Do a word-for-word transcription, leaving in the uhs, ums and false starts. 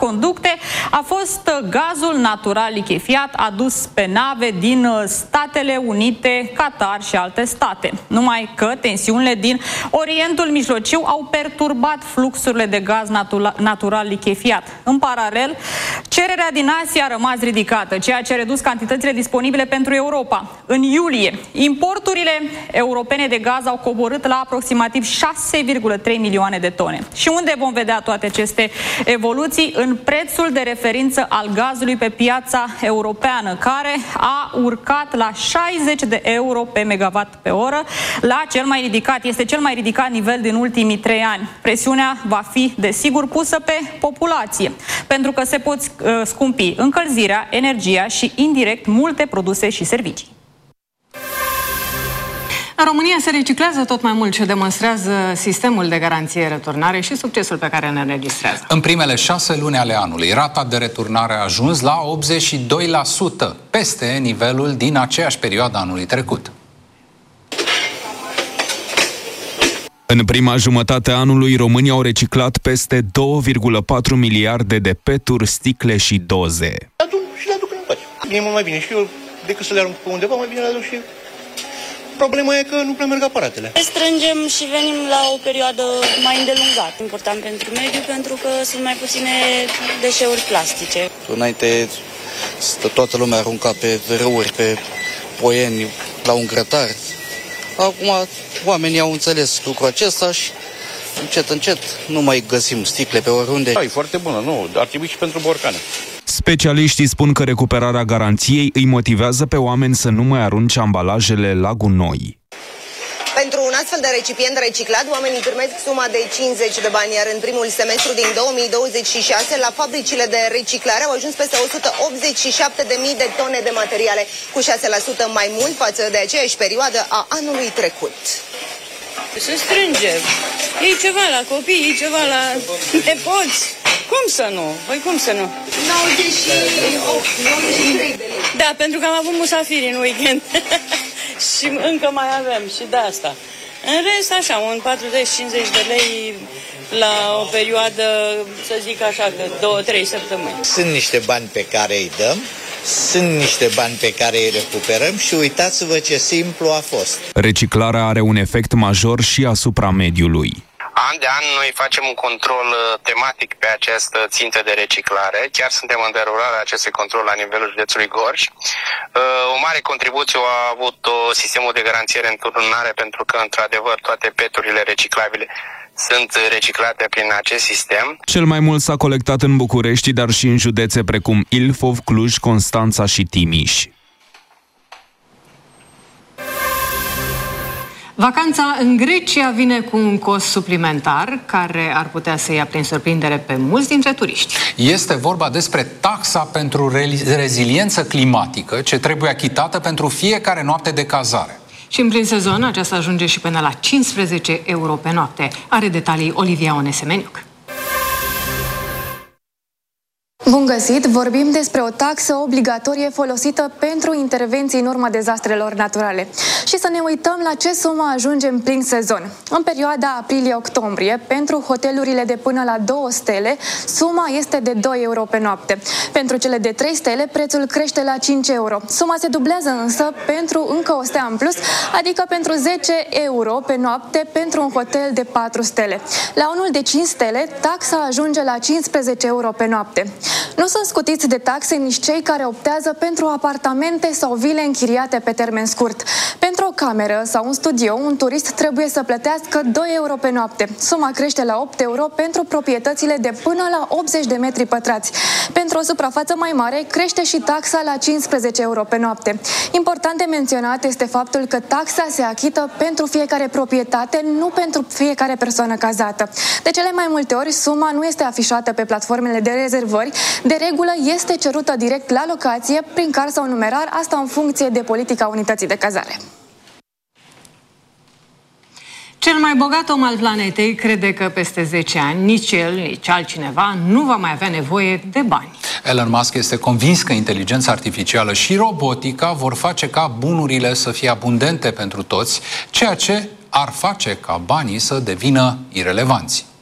conducte a fost gazul natural lichefiat adus pe nave din Statele Unite, Qatar și alte state. Numai că tensiunile din Orientul Mijlociu au perturbat fluxurile de gaz natura natural lichefiat. În paralel, cererea din Asia a rămas ridicată, ceea ce a redus cantitățile disponibile pentru Europa. În iulie, importurile europene de gaz au coborât la aproximativ șase virgulă trei milioane de tone. Și unde vom vedea toate aceste evoluții? În prețul de referință al gazului pe piața europeană, care a urcat la șaizeci de euro pe megawatt pe oră, la cel mai ridicat, este cel mai ridicat nivel din ultimii trei ani. Presiunea va fi, desigur, pusă pe populație, pentru că se pot uh, scumpi încălzirea, energia și, indirect, multe produse și servicii. În România se reciclează tot mai mult și demonstrează sistemul de garanție-returnare și succesul pe care ne înregistrează. În primele șase luni ale anului, rata de returnare a ajuns la optzeci și doi la sută, peste nivelul din aceeași perioadă anului trecut. În prima jumătate a anului, românii au reciclat peste două virgulă patru miliarde de peturi, sticle și doze. Le adun și le aduc înapoi. E mult mai bine și eu, decât să le arunc pe undeva, mai bine le adun și eu. Problema e că nu prea merg aparatele. Strângem și venim la o perioadă mai îndelungată. Important pentru mediu, pentru că sunt mai puține deșeuri plastice. Înainte toată lumea arunca pe râuri, pe poieni, la un grătar. Acum oamenii au înțeles lucrul acesta și încet, încet nu mai găsim sticle pe oriunde. Da, e foarte bună, nu, ar trebui și pentru borcane. Specialiștii spun că recuperarea garanției îi motivează pe oameni să nu mai arunce ambalajele la gunoi. Pentru un astfel de recipient reciclat, oamenii primesc suma de cincizeci de bani, iar în primul semestru din două mii douăzeci și șase, la fabricile de reciclare au ajuns peste o sută optzeci și șapte de mii de tone de materiale, cu șase la sută mai mult față de aceeași perioadă a anului trecut. Se strânge. Iei ceva la copii, iei ceva la nepoți. Cum să nu? Păi cum să nu? nouăzeci și opt, nouăzeci și trei de lei. Da, pentru că am avut musafiri în weekend. Și încă mai avem și de asta. În rest, așa, un patruzeci cincizeci de lei la o perioadă, să zic așa, că două trei săptămâni. Sunt niște bani pe care îi dăm, sunt niște bani pe care îi recuperăm și uitați-vă ce simplu a fost. Reciclarea are un efect major și asupra mediului. An de an noi facem un control tematic pe această țintă de reciclare. Chiar suntem în derularea acestui control la nivelul județului Gorj. O mare contribuție a avut sistemul de garanție-returnare, pentru că, într-adevăr, toate peturile reciclabile sunt reciclate prin acest sistem. Cel mai mult s-a colectat în București, dar și în județe precum Ilfov, Cluj, Constanța și Timiș. Vacanța în Grecia vine cu un cost suplimentar care ar putea să ia prin surprindere pe mulți dintre turiști. Este vorba despre taxa pentru reziliență climatică, ce trebuie achitată pentru fiecare noapte de cazare. Și în plin sezon, aceasta ajunge și până la cincisprezece euro pe noapte. Are detalii Olivia Onesemeniuc. Bun găsit! Vorbim despre o taxă obligatorie folosită pentru intervenții în urma dezastrelor naturale. Și să ne uităm la ce sumă ajunge în plin sezon. În perioada aprilie-octombrie, pentru hotelurile de până la două stele, suma este de doi euro pe noapte. Pentru cele de trei stele, prețul crește la cinci euro. Suma se dublează însă pentru încă o stea în plus, adică pentru zece euro pe noapte pentru un hotel de patru stele. La unul de cinci stele, taxa ajunge la cincisprezece euro pe noapte. Nu sunt scutiți de taxe nici cei care optează pentru apartamente sau vile închiriate pe termen scurt. Pentru o cameră sau un studio, un turist trebuie să plătească doi euro pe noapte. Suma crește la opt euro pentru proprietățile de până la optzeci de metri pătrați. Pentru o suprafață mai mare, crește și taxa la cincisprezece euro pe noapte. Important de menționat este faptul că taxa se achită pentru fiecare proprietate, nu pentru fiecare persoană cazată. De cele mai multe ori, suma nu este afișată pe platformele de rezervări. De regulă, este cerută direct la locație, prin car sau numerar, asta în funcție de politica unității de cazare. Cel mai bogat om al planetei crede că peste zece ani nici el, nici altcineva nu va mai avea nevoie de bani. Elon Musk este convins că inteligența artificială și robotica vor face ca bunurile să fie abundente pentru toți, ceea ce ar face ca banii să devină irelevanți.